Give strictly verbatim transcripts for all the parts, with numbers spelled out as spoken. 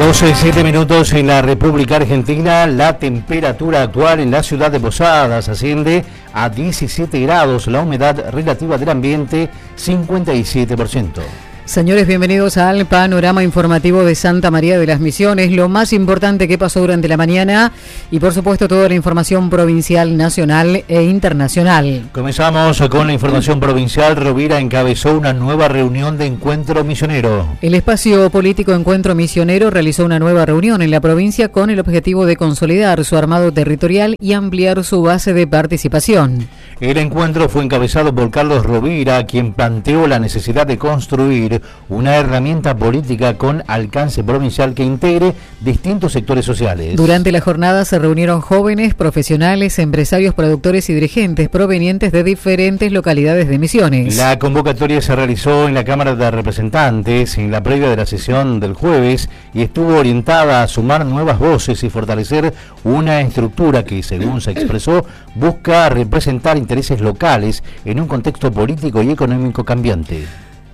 doce y siete minutos en la República Argentina. La temperatura actual en la ciudad de Posadas asciende a diecisiete grados. La humedad relativa del ambiente, cincuenta y siete por ciento. Señores, bienvenidos al panorama informativo de Santa María de las Misiones. Lo más importante que pasó durante la mañana y, por supuesto, toda la información provincial, nacional e internacional. Comenzamos con la información provincial. Rovira encabezó una nueva reunión de Encuentro Misionero. El espacio político Encuentro Misionero realizó una nueva reunión en la provincia con el objetivo de consolidar su armado territorial y ampliar su base de participación. El encuentro fue encabezado por Carlos Rovira, quien planteó la necesidad de construir una herramienta política con alcance provincial que integre distintos sectores sociales. Durante la jornada se reunieron jóvenes, profesionales, empresarios, productores y dirigentes provenientes de diferentes localidades de Misiones. La convocatoria se realizó en la Cámara de Representantes en la previa de la sesión del jueves y estuvo orientada a sumar nuevas voces y fortalecer una estructura que, según se expresó, busca representar intereses locales en un contexto político y económico cambiante.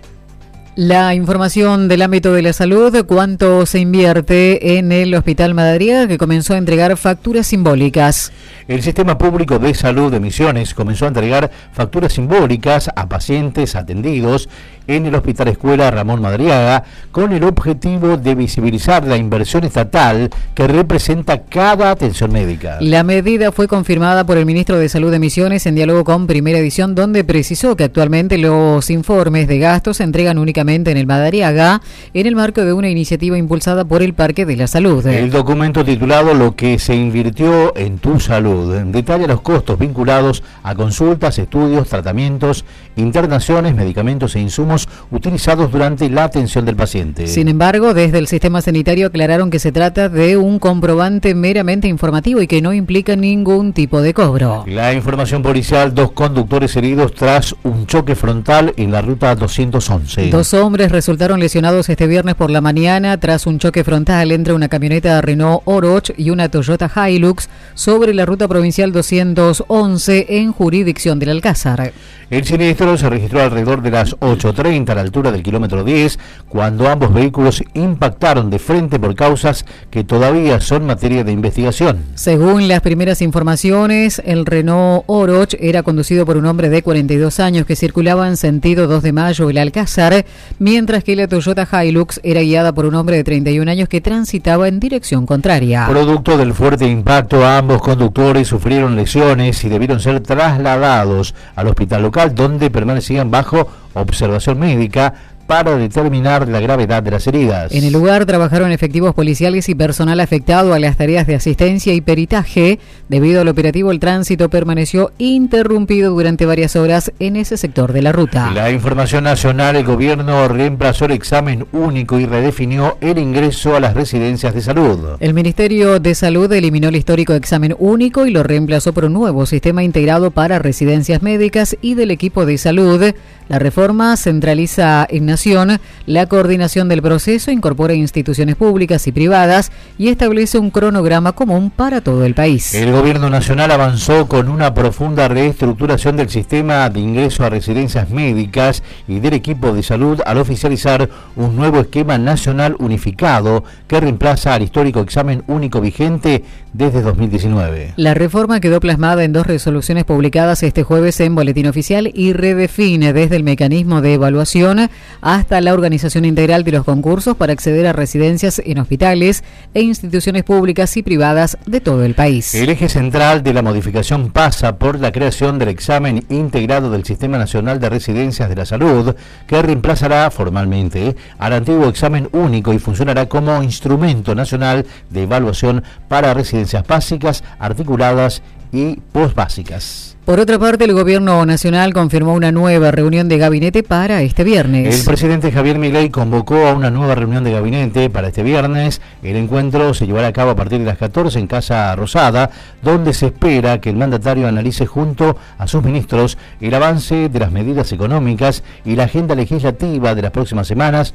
La información del ámbito de la salud, cuánto se invierte en el Hospital Madariaga, que comenzó a entregar facturas simbólicas. El Sistema Público de Salud de Misiones comenzó a entregar facturas simbólicas a pacientes atendidos en el Hospital Escuela Ramón Madariaga, con el objetivo de visibilizar la inversión estatal que representa cada atención médica. La medida fue confirmada por el ministro de Salud de Misiones en diálogo con Primera Edición, donde precisó que actualmente los informes de gastos se entregan únicamente en el Madariaga, en el marco de una iniciativa impulsada por el Parque de la Salud. El documento titulado Lo que se invirtió en tu salud detalla los costos vinculados a consultas, estudios, tratamientos, internaciones, medicamentos e insumos utilizados durante la atención del paciente. Sin embargo, desde el sistema sanitario aclararon que se trata de un comprobante meramente informativo y que no implica ningún tipo de cobro. La información policial: dos conductores heridos tras un choque frontal en la ruta doscientos once. Dos hombres resultaron lesionados este viernes por la mañana tras un choque frontal entre una camioneta Renault Oroch y una Toyota Hilux sobre la ruta provincial doscientos once en jurisdicción del Alcázar. El siniestro se registró alrededor de las ocho treinta a la altura del kilómetro diez, cuando ambos vehículos impactaron de frente por causas que todavía son materia de investigación. Según las primeras informaciones, el Renault Oroch era conducido por un hombre de cuarenta y dos años que circulaba en sentido dos de mayo el Alcázar, mientras que la Toyota Hilux era guiada por un hombre de treinta y un años que transitaba en dirección contraria. Producto del fuerte impacto, ambos conductores sufrieron lesiones y debieron ser trasladados al hospital local, donde permanecían bajo observación médica para determinar la gravedad de las heridas. En el lugar trabajaron efectivos policiales y personal afectado a las tareas de asistencia y peritaje. Debido al operativo, el tránsito permaneció interrumpido durante varias horas en ese sector de la ruta. La información nacional: el gobierno reemplazó el examen único y redefinió el ingreso a las residencias de salud. El Ministerio de Salud eliminó el histórico examen único y lo reemplazó por un nuevo sistema integrado para residencias médicas y del equipo de salud. La reforma centraliza en la coordinación del proceso, incorpora instituciones públicas y privadas y establece un cronograma común para todo el país. El gobierno nacional avanzó con una profunda reestructuración del sistema de ingreso a residencias médicas y del equipo de salud al oficializar un nuevo esquema nacional unificado que reemplaza al histórico examen único vigente desde dos mil diecinueve. La reforma quedó plasmada en dos resoluciones publicadas este jueves en Boletín Oficial y redefine desde el mecanismo de evaluación hasta la organización integral de los concursos para acceder a residencias en hospitales e instituciones públicas y privadas de todo el país. El eje central de la modificación pasa por la creación del examen integrado del Sistema Nacional de Residencias de la Salud, que reemplazará formalmente al antiguo examen único y funcionará como instrumento nacional de evaluación para residencias básicas, articuladas y posbásicas. Por otra parte, el Gobierno Nacional confirmó una nueva reunión de gabinete para este viernes. El presidente Javier Milei convocó a una nueva reunión de gabinete para este viernes. El encuentro se llevará a cabo a partir de las catorce en Casa Rosada, donde se espera que el mandatario analice junto a sus ministros el avance de las medidas económicas y la agenda legislativa de las próximas semanas,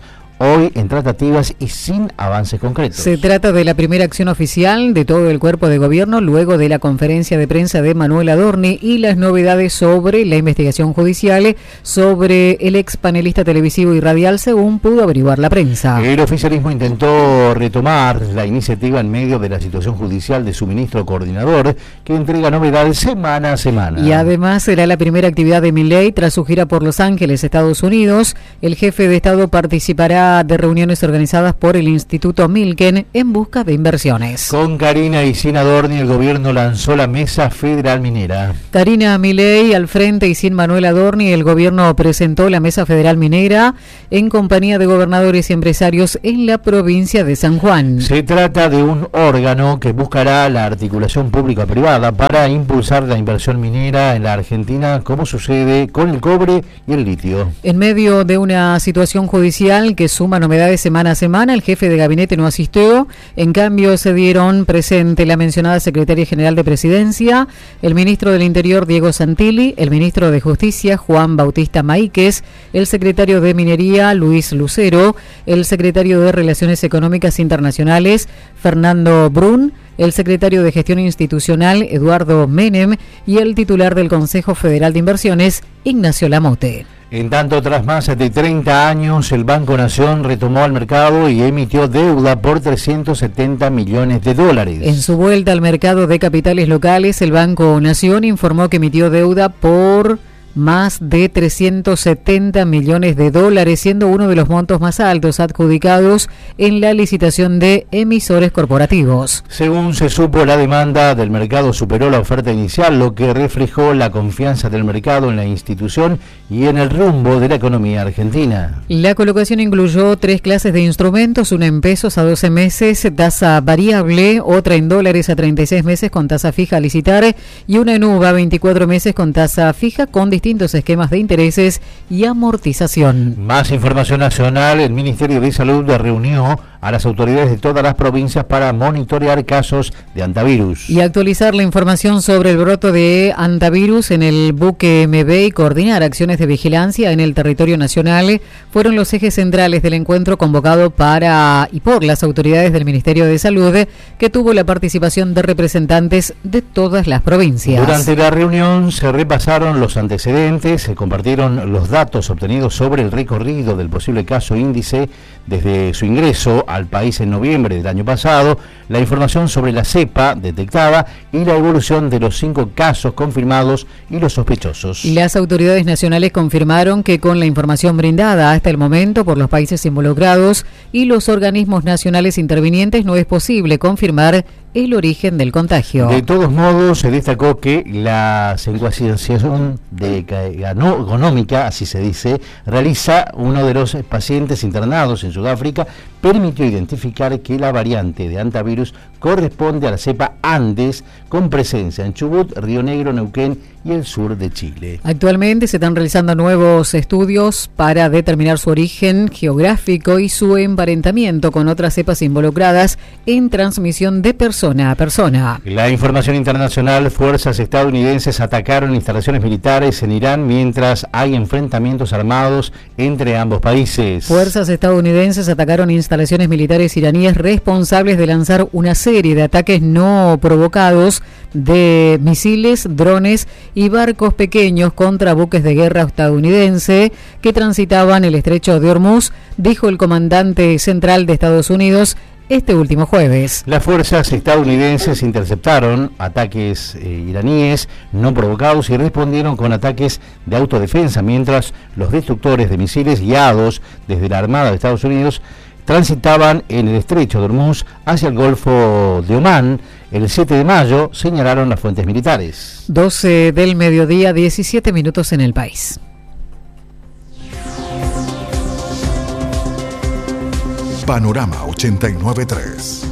hoy en tratativas y sin avances concretos. Se trata de la primera acción oficial de todo el cuerpo de gobierno luego de la conferencia de prensa de Manuel Adorni y las novedades sobre la investigación judicial sobre el ex panelista televisivo y radial, según pudo averiguar la prensa. El oficialismo intentó retomar la iniciativa en medio de la situación judicial de su ministro coordinador, que entrega novedades semana a semana. Y además será la primera actividad de Milei tras su gira por Los Ángeles, Estados Unidos. El jefe de Estado participará de reuniones organizadas por el Instituto Milken en busca de inversiones. Con Karina y sin Adorni, el gobierno lanzó la Mesa Federal Minera. Karina Milei al frente y sin Manuel Adorni, el gobierno presentó la Mesa Federal Minera en compañía de gobernadores y empresarios en la provincia de San Juan. Se trata de un órgano que buscará la articulación pública-privada para impulsar la inversión minera en la Argentina, como sucede con el cobre y el litio. En medio de una situación judicial que suma novedades semana a semana, el jefe de gabinete no asistió. En cambio, se dieron presente la mencionada secretaria general de Presidencia, el ministro del Interior, Diego Santilli, el ministro de Justicia, Juan Bautista Maíquez, el secretario de Minería, Luis Lucero, el secretario de Relaciones Económicas Internacionales, Fernando Brun, el secretario de Gestión Institucional, Eduardo Menem, y el titular del Consejo Federal de Inversiones, Ignacio Lamote. En tanto, tras más de treinta años, el Banco Nación retomó al mercado y emitió deuda por trescientos setenta millones de dólares. En su vuelta al mercado de capitales locales, el Banco Nación informó que emitió deuda por más de trescientos setenta millones de dólares, siendo uno de los montos más altos adjudicados en la licitación de emisores corporativos. Según se supo, la demanda del mercado superó la oferta inicial, lo que reflejó la confianza del mercado en la institución y en el rumbo de la economía argentina. La colocación incluyó tres clases de instrumentos, una en pesos a doce meses, tasa variable, otra en dólares a treinta y seis meses con tasa fija a licitar y una en U V A a veinticuatro meses con tasa fija con distintos distintos esquemas de intereses y amortización. Más información nacional. El Ministerio de Salud reunió a las autoridades de todas las provincias para monitorear casos de hantavirus. Y actualizar la información sobre el brote de hantavirus en el buque M B y coordinar acciones de vigilancia en el territorio nacional fueron los ejes centrales del encuentro convocado para y por las autoridades del Ministerio de Salud, que tuvo la participación de representantes de todas las provincias. Durante la reunión se repasaron los antecedentes, se compartieron los datos obtenidos sobre el recorrido del posible caso índice desde su ingreso al país en noviembre del año pasado, la información sobre la cepa detectada y la evolución de los cinco casos confirmados y los sospechosos. Las autoridades nacionales confirmaron que con la información brindada hasta el momento por los países involucrados y los organismos nacionales intervinientes no es posible confirmar el origen del contagio. De todos modos, se destacó que la secuenciación de genómica, así se dice, realiza uno de los pacientes internados en Sudáfrica, permitió identificar que la variante de hantavirus corresponde a la cepa Andes, con presencia en Chubut, Río Negro, Neuquén y el sur de Chile. Actualmente se están realizando nuevos estudios para determinar su origen geográfico y su emparentamiento con otras cepas involucradas en transmisión de persona a persona. La información internacional. Fuerzas estadounidenses atacaron instalaciones militares en Irán mientras hay enfrentamientos armados entre ambos países. Fuerzas estadounidenses atacaron instalaciones militares iraníes responsables de lanzar una serie de ataques no provocados de misiles, drones y barcos pequeños contra buques de guerra estadounidense que transitaban el estrecho de Hormuz, dijo el comandante central de Estados Unidos este último jueves. Las fuerzas estadounidenses interceptaron ataques eh, iraníes no provocados y respondieron con ataques de autodefensa, mientras los destructores de misiles guiados desde la Armada de Estados Unidos transitaban en el estrecho de Hormuz hacia el Golfo de Omán. El siete de mayo, señalaron las fuentes militares. doce del mediodía, diecisiete minutos en el país. Panorama ochenta y nueve punto tres.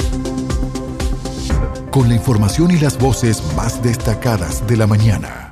Con la información y las voces más destacadas de la mañana.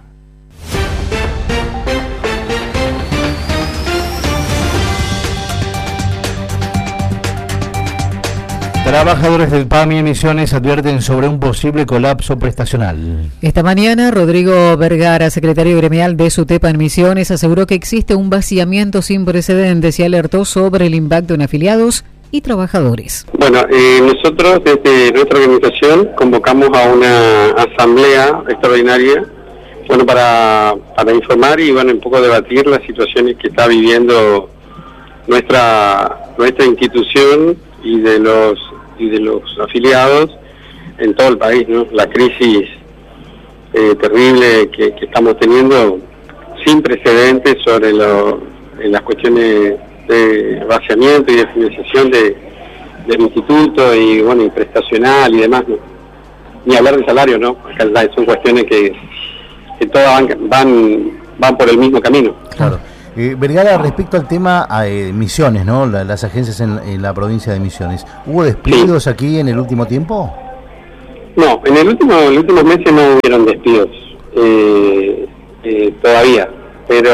Trabajadores del P A M I Misiones advierten sobre un posible colapso prestacional. Esta mañana, Rodrigo Vergara, secretario gremial de SUTEPA en Misiones, aseguró que existe un vaciamiento sin precedentes y alertó sobre el impacto en afiliados y trabajadores. Bueno, eh, nosotros desde nuestra organización convocamos a una asamblea extraordinaria, bueno, para, para informar y bueno, un poco debatir las situaciones que está viviendo nuestra nuestra institución y de los y de los afiliados en todo el país, ¿no? La crisis eh, terrible que, que estamos teniendo sin precedentes sobre lo, en las cuestiones de vaciamiento y de financiación de, del instituto y bueno y prestacional y demás, ¿no? Ni hablar de salario, ¿no? Acá son cuestiones que, que todas van, van van por el mismo camino. Claro. Eh, Vergara, respecto al tema eh, Misiones, ¿no? La, las agencias en, en la provincia de Misiones, ¿hubo despidos sí. aquí en el último tiempo? No, en el último, en los últimos meses no hubieron despidos eh, eh, todavía, pero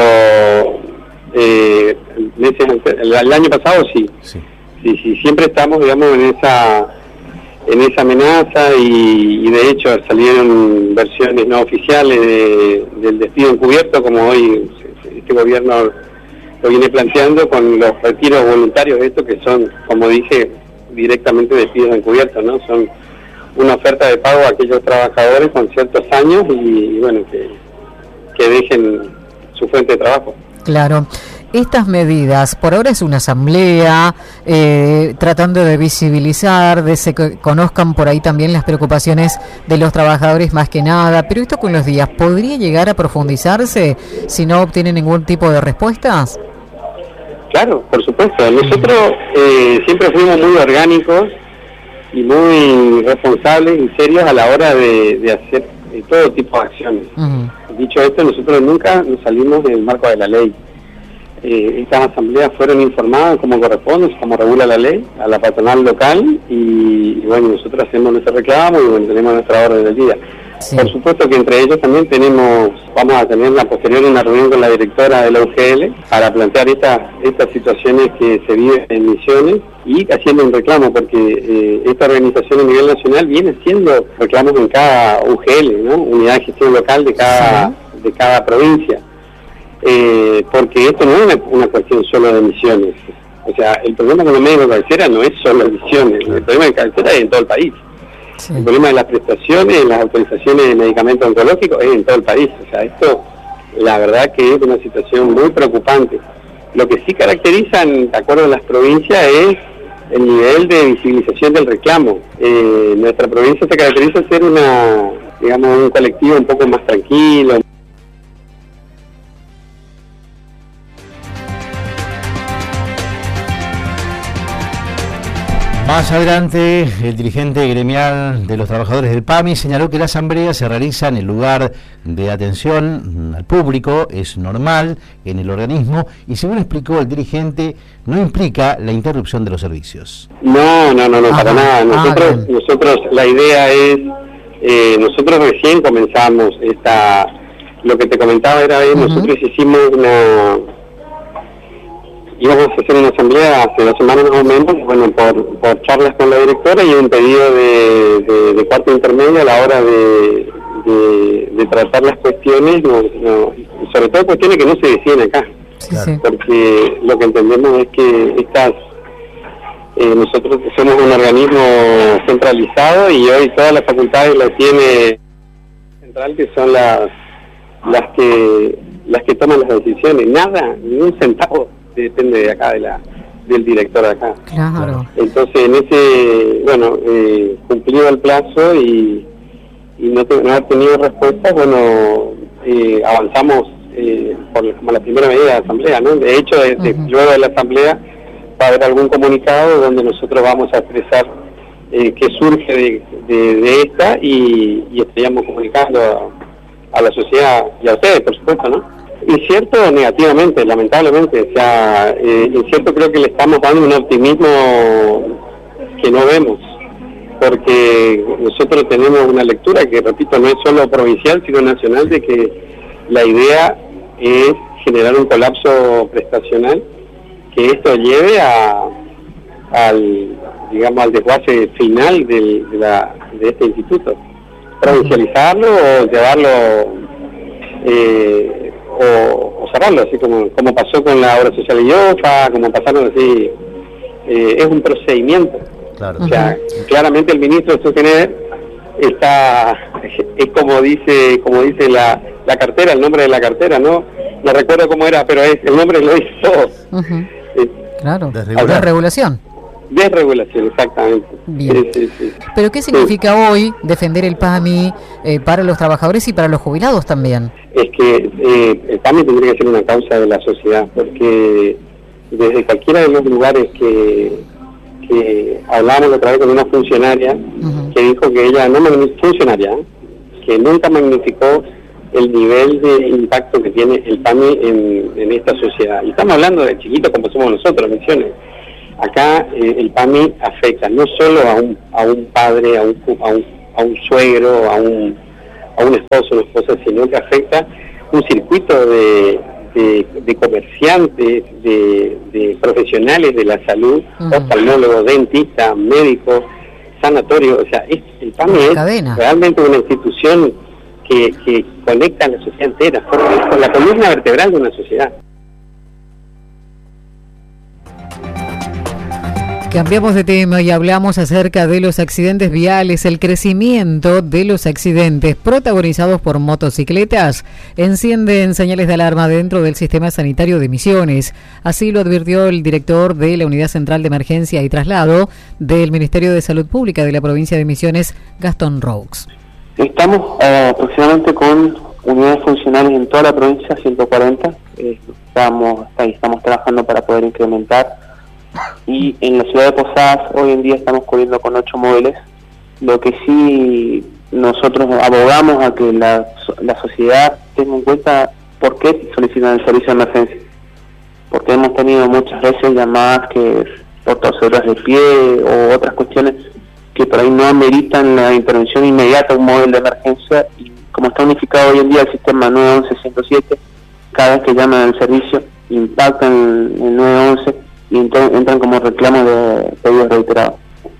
eh, meses, el, el año pasado sí. Sí. sí, sí, siempre estamos, digamos, en esa en esa amenaza y, y de hecho salieron versiones no oficiales de, del despido encubierto, como hoy este gobierno lo viene planteando con los retiros voluntarios de esto, que son, como dije, directamente despidos encubiertos, ¿no? Son una oferta de pago a aquellos trabajadores con ciertos años y, y bueno, que, que dejen su fuente de trabajo. Claro. Estas medidas, por ahora es una asamblea, eh, tratando de visibilizar, de se conozcan por ahí también las preocupaciones de los trabajadores más que nada, pero esto con los días, ¿podría llegar a profundizarse si no obtiene ningún tipo de respuestas? Claro, por supuesto. Nosotros eh, siempre fuimos muy orgánicos y muy responsables y serios a la hora de, de hacer eh, todo tipo de acciones. Uh-huh. Dicho esto, nosotros nunca nos salimos del marco de la ley. Eh, estas asambleas fueron informadas como corresponde, como regula la ley, a la patronal local y, y bueno, nosotros hacemos nuestro reclamo y bueno, tenemos nuestra orden del día. Sí. Por supuesto que entre ellos también tenemos, vamos a tener la posterior una reunión con la directora de la U G L para plantear estas estas situaciones que se viven en Misiones y haciendo un reclamo, porque eh, esta organización a nivel nacional viene haciendo reclamos en cada U G L, ¿no? Unidad de gestión local de cada, sí. de cada provincia. Eh, porque esto no es una, una cuestión solo de Misiones. O sea, el problema con los médicos de cabecera no es solo Misiones, el problema de cabecera es en todo el país. Sí. El problema de las prestaciones, las autorizaciones de medicamentos oncológicos es en todo el país. O sea, esto, la verdad que es una situación muy preocupante. Lo que sí caracteriza, de acuerdo a las provincias, es el nivel de visibilización del reclamo. Eh, nuestra provincia se caracteriza por ser una, digamos, un colectivo un poco más tranquilo. Más adelante, el dirigente gremial de los trabajadores del P A M I señaló que la asamblea se realiza en el lugar de atención al público, es normal en el organismo y según explicó el dirigente, no implica la interrupción de los servicios. No, no, no, no, para nada. Nosotros, ah, nosotros la idea es, eh, nosotros recién comenzamos esta, lo que te comentaba era, eh, uh-huh. nosotros hicimos una... íbamos a hacer una asamblea hace dos semanas más o menos, bueno, por, por charlas con la directora y un pedido de, de, de cuarto intermedio a la hora de, de, de tratar las cuestiones, no, no, sobre todo cuestiones que no se deciden acá, sí, sí. Porque lo que entendemos es que estas, eh, nosotros somos un organismo centralizado y hoy todas las facultades las tiene central, que son las, las que las que toman las decisiones, nada, ni un centavo depende de acá, de la del director de acá. Claro. Entonces, en ese, bueno, eh, cumplido el plazo y, y no, te, no haber tenido respuesta, bueno, eh, avanzamos eh, por como la primera medida de la asamblea, ¿no? De hecho, desde uh-huh. luego de la asamblea va a haber algún comunicado donde nosotros vamos a expresar eh, qué surge de, de, de esta y, y estaríamos comunicando a, a la sociedad y a ustedes, por supuesto, ¿no? Incierto negativamente, lamentablemente, o sea, eh, incierto creo que le estamos dando un optimismo que no vemos, porque nosotros tenemos una lectura que, repito, no es solo provincial, sino nacional, de que la idea es generar un colapso prestacional, que esto lleve a, al, digamos, al desguace final del, de, la, de este instituto. Provincializarlo o llevarlo, eh, o, o cerrarlo, así como, como pasó con la obra social de Yofa, como pasaron así, eh, es un procedimiento. Claro. O sea, claramente el ministro de Sostener está, es como dice, como dice la, la cartera, el nombre de la cartera, ¿no? No recuerdo cómo era, pero es, el nombre lo dice todo. Uh-huh. eh, claro, Desregular. desregulación. Desregulación, exactamente. Bien. Sí, sí, sí. Pero ¿qué significa sí. hoy defender el P A M I eh, para los trabajadores y para los jubilados también? Es que eh, el P A M I tendría que ser una causa de la sociedad, porque desde cualquiera de los lugares que, que hablamos otra vez con una funcionaria, uh-huh. que dijo que ella, no funcionaria, ¿eh? que nunca magnificó el nivel de impacto que tiene el P A M I en, en esta sociedad. Y estamos hablando de chiquitos como somos nosotros, Misiones. Acá eh, el P A M I afecta no solo a un a un padre, a un a un, a un suegro, a un a un esposo, una esposa, sino que afecta un circuito de, de, de comerciantes, de, de profesionales de la salud, uh-huh. oftalmólogos, dentistas, médicos, sanatorios. O sea, es, el P A M I es cadena. Realmente una institución que, que conecta a la sociedad entera, porque es la columna vertebral de una sociedad. Cambiamos de tema y hablamos acerca de los accidentes viales. El crecimiento de los accidentes protagonizados por motocicletas encienden señales de alarma dentro del sistema sanitario de Misiones. Así lo advirtió el director de la Unidad Central de Emergencia y Traslado del Ministerio de Salud Pública de la provincia de Misiones, Gastón Roux. Estamos eh, aproximadamente con unidades funcionales en toda la provincia, ciento cuarenta. Eh, estamos, estamos trabajando para poder incrementar. Y en la ciudad de Posadas hoy en día estamos corriendo con ocho móviles. Lo que sí nosotros abogamos a que la, la sociedad tenga en cuenta por qué solicitan el servicio de emergencia. Porque hemos tenido muchas veces llamadas que por torceduras de pie o otras cuestiones que por ahí no ameritan la intervención inmediata de un móvil de emergencia. Y como está unificado hoy en día el sistema nueve once ciento siete, cada vez que llaman al servicio impactan el nueve once y entran, entran como reclamos de pedidos reiterados.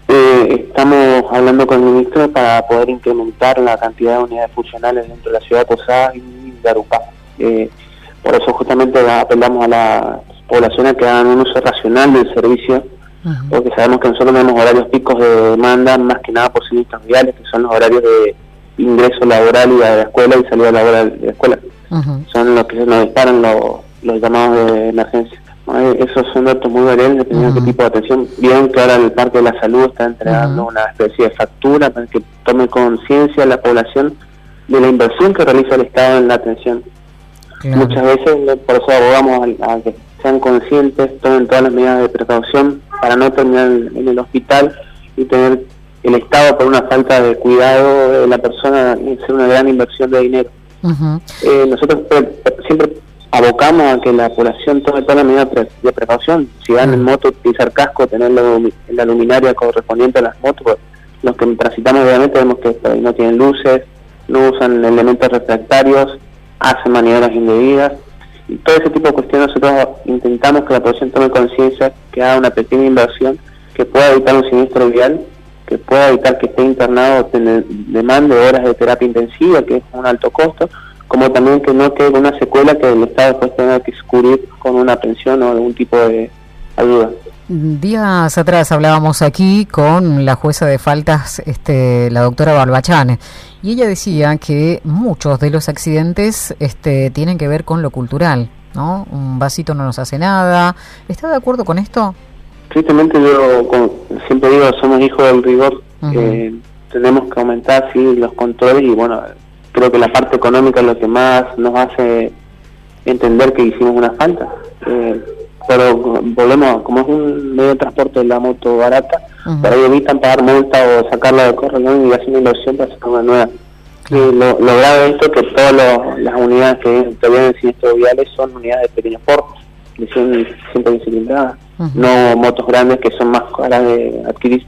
Eh, estamos hablando con el ministro para poder incrementar la cantidad de unidades funcionales dentro de la ciudad de Posadas y de Arupá. Eh, por eso justamente apelamos a las poblaciones que hagan un uso racional del servicio, uh-huh. porque sabemos que nosotros tenemos horarios picos de demanda, más que nada por sinistros viales, que son los horarios de ingreso laboral y a la escuela y salida laboral de la escuela. Uh-huh. Son los que nos disparan los, los llamados de emergencia. Esos son datos muy variables dependiendo uh-huh. de qué tipo de atención. Bien que ahora el Parque de la Salud está entregando uh-huh. una especie de factura para que tome conciencia la población de la inversión que realiza el Estado en la atención. Claro. Muchas veces, por eso abogamos a, a que sean conscientes, tomen todas las medidas de precaución para no terminar en el hospital y tener el Estado por una falta de cuidado de la persona hacer una gran inversión de dinero. Uh-huh. Eh, nosotros pre- siempre abocamos a que la población tome todas las medidas pre- de precaución. Si van en moto, utilizar casco, tener la luminaria correspondiente a las motos. Pues, los que transitamos obviamente vemos que pues, no tienen luces, no usan elementos refractarios, hacen maniobras indebidas. Y todo ese tipo de cuestiones nosotros intentamos que la población tome conciencia, que haga una pequeña inversión, que pueda evitar un siniestro vial, que pueda evitar que esté internado, demande horas de terapia intensiva, que es un alto costo, como también que no quede una secuela que el Estado después tenga que cubrir con una pensión o algún tipo de ayuda. Días atrás hablábamos aquí con la jueza de faltas, este, la doctora Barbachán, y ella decía que muchos de los accidentes este, tienen que ver con lo cultural, ¿no? Un vasito no nos hace nada. ¿Está de acuerdo con esto? Tristemente yo con, siempre digo, somos hijos del rigor, uh-huh. eh, tenemos que aumentar sí, los controles y bueno, creo que la parte económica es lo que más nos hace entender que hicimos una falta. Eh, pero volvemos, como es un medio de transporte de la moto barata, uh-huh. por ahí evitan pagar multa o sacarla de corralón y hacer una inversión para sacar una nueva. Uh-huh. Y lo, lo grave de esto es que todas los, las unidades que todavía en siniestros viales son unidades de pequeños portes, de ciento cilindradas, uh-huh. no motos grandes que son más caras de adquirir.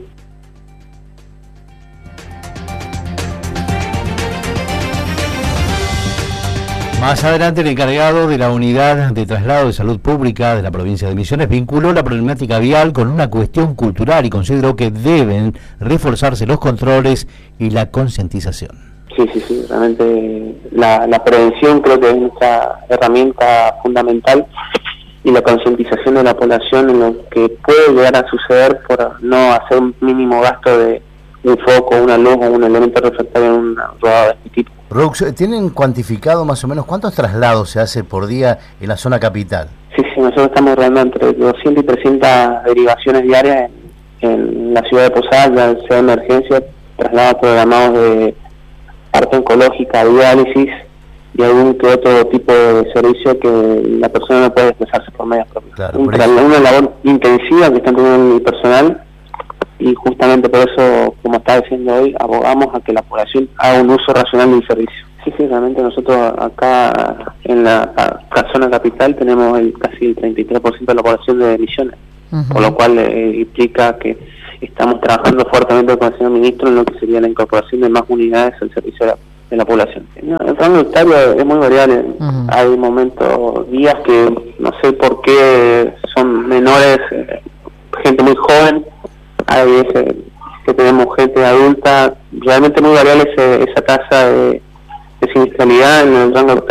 Más adelante, el encargado de la Unidad de Traslado de Salud Pública de la provincia de Misiones vinculó la problemática vial con una cuestión cultural y consideró que deben reforzarse los controles y la concientización. Sí, sí, sí, realmente la, la prevención creo que es nuestra herramienta fundamental, y la concientización de la población en lo que puede llegar a suceder por no hacer un mínimo gasto de un foco, una luz o un elemento refractario en una rodada de este tipo. Rux, ¿tienen cuantificado más o menos cuántos traslados se hace por día en la zona capital? Sí, sí, nosotros estamos rodando entre doscientas y trescientas derivaciones diarias en, en la ciudad de Posadas, ya sea de emergencia, traslados programados de parte oncológica, diálisis y algún que otro tipo de servicio que la persona no puede desplazarse por medios propios. Claro, un, una labor intensiva que está teniendo el personal, y justamente por eso, como está diciendo hoy, abogamos a que la población haga un uso racional del servicio. Sí, sí, realmente nosotros acá en la, la zona capital tenemos el casi el treinta y tres por ciento de la población de Misiones, uh-huh. Por lo cual eh, implica que estamos trabajando fuertemente con el señor ministro en lo que sería la incorporación de más unidades al servicio de la, de la población. No, el rango etario es muy variable. Uh-huh. Hay momentos, días que no sé por qué son menores, eh, gente muy joven. Hay veces que tenemos gente adulta, realmente muy variable ese, esa tasa de, de siniestralidad en el rango